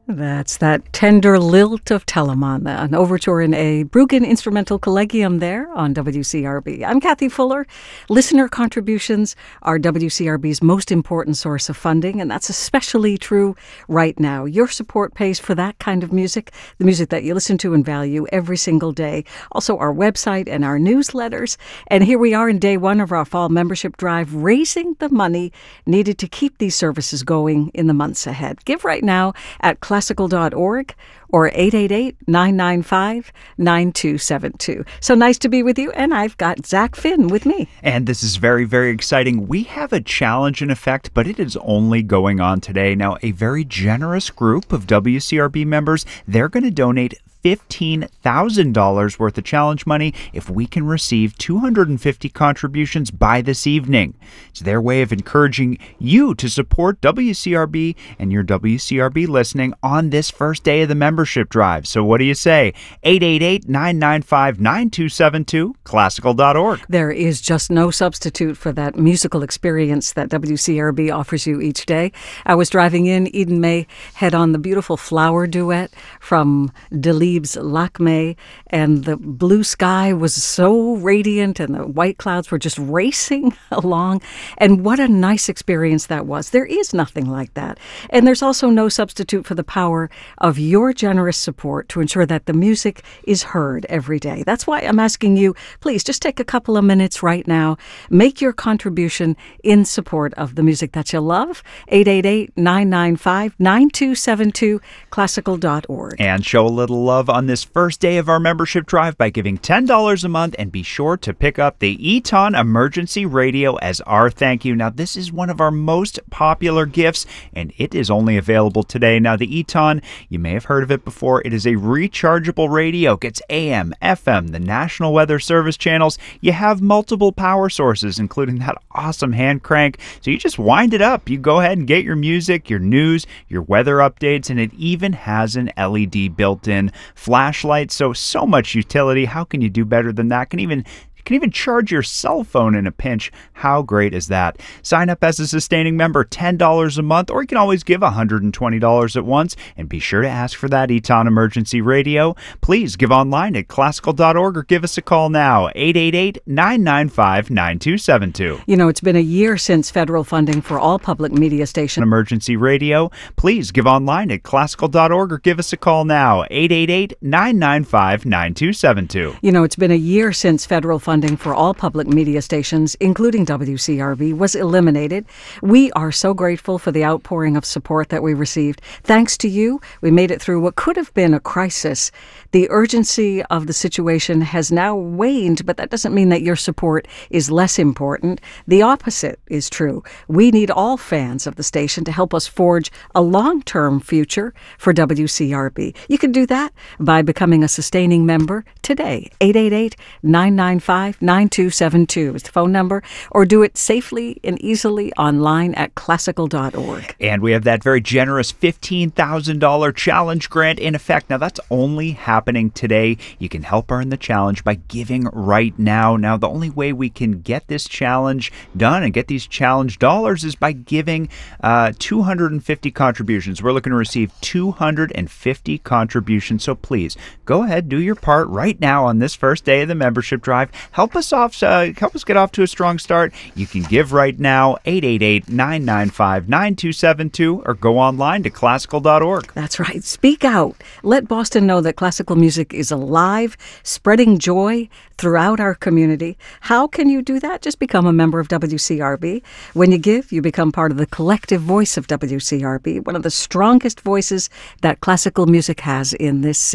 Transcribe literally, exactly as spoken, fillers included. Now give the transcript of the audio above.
That's that tender lilt of Telemann, an overture in a Bruggen instrumental collegium there on W C R B. I'm Kathy Fuller. Listener contributions are W C R B's most important source of funding, and that's especially true right now. Your support pays for that kind of music, the music that you listen to and value every single day. Also our website and our newsletters. And here we are in day one of our fall membership drive, raising the money needed to keep these services going in the months ahead. Give right now at classical dot org or eight eight eight, nine nine five, nine two seven two. So nice to be with you, and I've got Zach Finn with me. And this is very, very exciting. We have a challenge in effect, but it is only going on today. Now, a very generous group of W C R B members, they're going to donate fifteen thousand dollars worth of challenge money if we can receive two hundred fifty contributions by this evening. It's their way of encouraging you to support W C R B and your W C R B listening on this first day of the membership drive. So what do you say? eight eight eight, nine nine five, nine two seven two, classical dot org. There is just no substitute for that musical experience that W C R B offers you each day. I was driving in, Eden May had on the beautiful Flower Duet from Delibes Lakme, and the blue sky was so radiant and the white clouds were just racing along. And what a nice experience that was. There is nothing like that. And there's also no substitute for the power of your generous support to ensure that the music is heard every day. That's why I'm asking you, please just take a couple of minutes right now. Make your contribution in support of the music that you love. eight eight eight, nine nine five, nine two seven two, classical dot org. And show a little love on this first day of our membership drive by giving ten dollars a month, and be sure to pick up the Eton Emergency Radio as our thank you. Now, this is one of our most popular gifts, and it is only available today. Now, the Eton, you may have heard of it before. It is a rechargeable radio. It gets A M, F M, the National Weather Service channels. You have multiple power sources, including that awesome hand crank. So you just wind it up. You go ahead and get your music, your news, your weather updates, and it even has an L E D built in flashlight. So, so much utility. How can you do better than that? Can even can even charge your cell phone in a pinch. How great is that? Sign up as a sustaining member, ten dollars a month, or you can always give one hundred twenty dollars at once, and be sure to ask for that Eton Emergency Radio. Please give online at classical dot org or give us a call now, eight eight eight, nine nine five, nine two seven two. You know, it's been a year since federal funding for all public media stations. Emergency Radio. Please give online at classical dot org or give us a call now, eight eight eight, nine nine five, nine two seven two. You know, it's been a year since federal funding for all public media stations, including W C R B, was eliminated. We are so grateful for the outpouring of support that we received. Thanks to you, we made it through what could have been a crisis. The urgency of the situation has now waned, but that doesn't mean that your support is less important. The opposite is true. We need all fans of the station to help us forge a long-term future for W C R B. You can do that by becoming a sustaining member today. eight eight eight, nine nine five, nine two seven two is the phone number, or do it safely and easily online at classical dot org. And we have that very generous fifteen thousand dollars challenge grant in effect. Now, that's only happening today. You can help earn the challenge by giving right now. Now, the only way we can get this challenge done and get these challenge dollars is by giving uh, two hundred fifty contributions. We're looking to receive two hundred fifty contributions. So please go ahead, do your part right now on this first day of the membership drive. Help us off. Uh, help us get off to a strong start. You can give right now, eight eight eight, nine nine five, nine two seven two, or go online to classical dot org. That's right. Speak out. Let Boston know that classical music is alive, spreading joy throughout our community. How can you do that? Just become a member of W C R B. When you give, you become part of the collective voice of W C R B, one of the strongest voices that classical music has in this city.